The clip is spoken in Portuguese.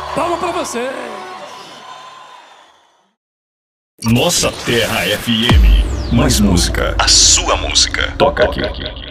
Palma pra você! Nossa Terra FM. Mais música. A sua música. Toca aqui.